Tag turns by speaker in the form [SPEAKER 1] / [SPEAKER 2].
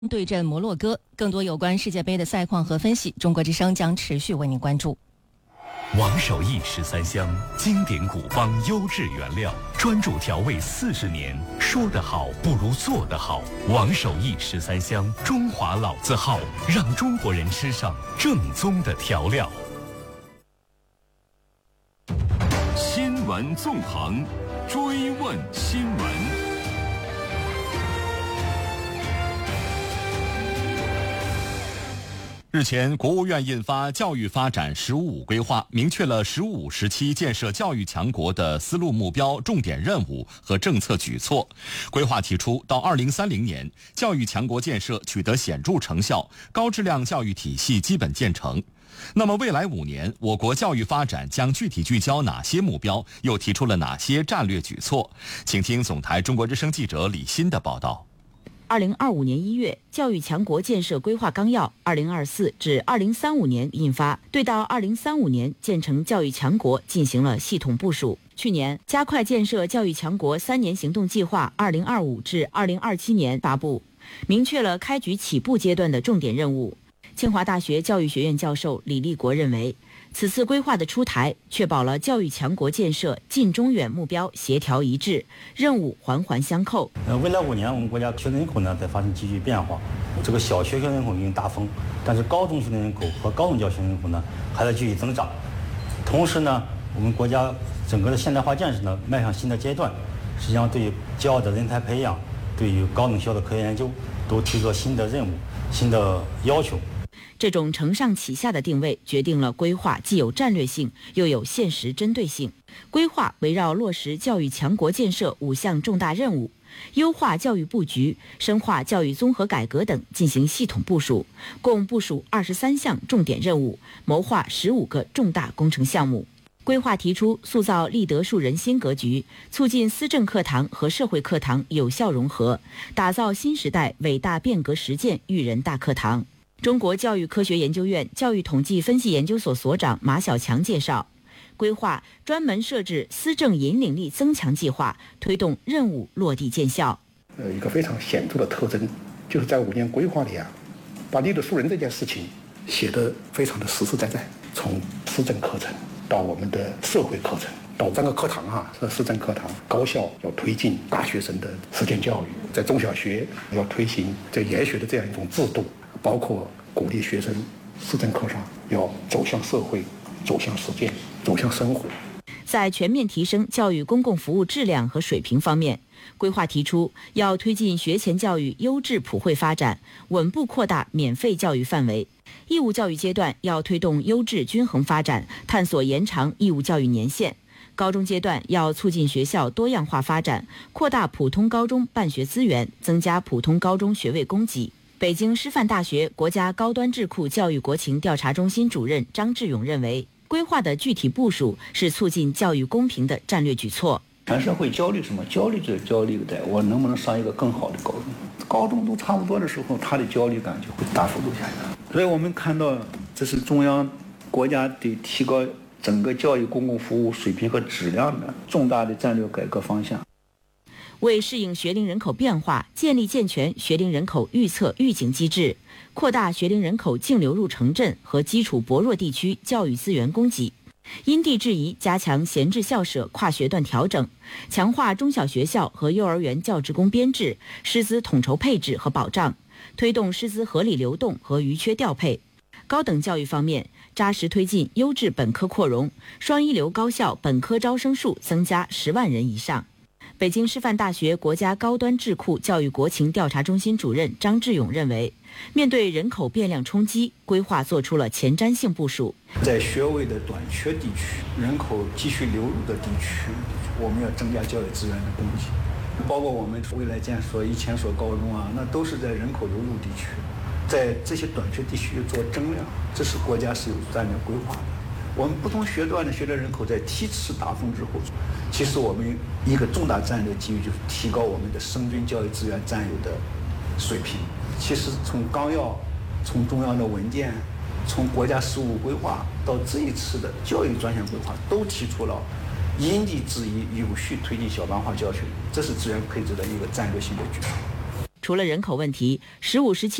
[SPEAKER 1] 对阵摩洛哥。更多有关世界杯的赛况和分析，中国之声将持续为您关注。
[SPEAKER 2] 王守义13香，经典古方，优质原料，专注调味40年。说得好不如做得好。王守义13香，中华老字号，让中国人吃上正宗的调料。
[SPEAKER 3] 新闻纵横，追问新闻。
[SPEAKER 4] 日前，国务院印发《教育发展“十五五”规划》，明确了“十五五”时期建设教育强国的思路目标、重点任务和政策举措。规划提出，到2030年，教育强国建设取得显著成效，高质量教育体系基本建成。那么，未来5年，我国教育发展将具体聚焦哪些目标？又提出了哪些战略举措？请听总台中国之声记者李欣的报道。
[SPEAKER 5] 2025年1月，教育强国建设规划纲要2024至2035年印发，对到2035年建成教育强国进行了系统部署。去年，加快建设教育强国3年行动计划2025至2027年发布，明确了开局起步阶段的重点任务。清华大学教育学院教授李立国认为，此次规划的出台，确保了教育强国建设近中远目标协调一致，任务环环相扣。
[SPEAKER 6] 未来5年，我们国家学生人口呢在发生急剧变化，这个小学学生人口已经大峰，但是高中学生人口和高等教育学生人口呢还在继续增长。同时呢，我们国家整个的现代化建设呢迈向新的阶段，实际上对于教育的人才培养，对于高等校的科研研究，都提出了新的任务、新的要求。
[SPEAKER 5] 这种承上启下的定位，决定了规划既有战略性，又有现实针对性。规划围绕落实教育强国建设5项重大任务，优化教育布局、深化教育综合改革等进行系统部署，共部署23项重点任务，谋划15个重大工程项目。规划提出塑造立德树人新格局，促进思政课堂和社会课堂有效融合，打造新时代伟大变革实践育人大课堂。中国教育科学研究院教育统计分析研究所所长马小强介绍，规划专门设置思政引领力增强计划，推动任务落地见效。
[SPEAKER 7] 一个非常显著的特征，就是在5年规划里把立德树人这件事情写得非常的实实在在，从思政课程到我们的社会课程，到3个课堂思政课堂，高校要推进大学生的实践教育，在中小学要推行这研学的这样一种制度，包括鼓励学生思政课上要走向社会、走向实践、走向生活。
[SPEAKER 5] 在全面提升教育公共服务质量和水平方面，规划提出要推进学前教育优质普惠发展，稳步扩大免费教育范围。义务教育阶段要推动优质均衡发展，探索延长义务教育年限。高中阶段要促进学校多样化发展，扩大普通高中办学资源，增加普通高中学位供给。北京师范大学国家高端智库教育国情调查中心主任张志勇认为，规划的具体部署是促进教育公平的战略举措。
[SPEAKER 8] 全社会焦虑什么？焦虑就焦虑在我能不能上一个更好的高中。高中都差不多的时候，他的焦虑感就会大幅度下降。所以我们看到，这是中央国家对提高整个教育公共服务水平和质量的重大的战略改革方向。
[SPEAKER 5] 为适应学龄人口变化，建立健全学龄人口预测预警机制，扩大学龄人口净流入城镇和基础薄弱地区教育资源供给，因地制宜加强闲置校舍跨学段调整，强化中小学校和幼儿园教职工编制、师资统筹配置和保障，推动师资合理流动和余缺调配。高等教育方面，扎实推进优质本科扩容，双一流高校本科招生数增加10万人以上。北京师范大学国家高端智库教育国情调查中心主任张志勇认为，面对人口变量冲击，规划做出了前瞻性部署。
[SPEAKER 8] 在学位的短缺地区、人口继续流入的地区，我们要增加教育资源的供给，包括我们未来建所1000所高中那都是在人口流入地区，在这些短缺地区做增量，这是国家是有战略规划的。我们不同学段的学龄人口在梯次大峰之后，其实我们一个重大战略机遇就是提高我们的生均教育资源占有的水平。其实从纲要、从中央的文件、从国家15规划到这一次的教育专项规划，都提出了因地制宜、有序推进小班化教学，这是资源配置的一个战略性的举措。
[SPEAKER 5] 除了人口问题，15、17